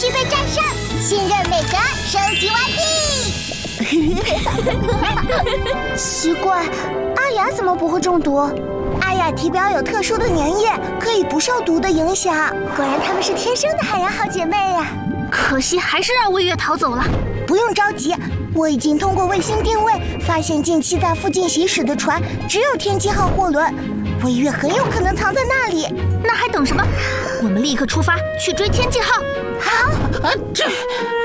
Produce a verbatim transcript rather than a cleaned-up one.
续被战胜，信任美格收集完毕。奇怪，阿雅怎么不会中毒？阿雅体表有特殊的粘液，可以不受毒的影响。果然她们是天生的海洋好姐妹呀、啊！ 可惜还是让魏月逃走了。 不用着急，我已经通过卫星定位发现近期在附近行驶的船只有天机号货轮，魏月很有可能藏在那里。 那还等什么？我们立刻出发去追天机号。 好， 啊，这。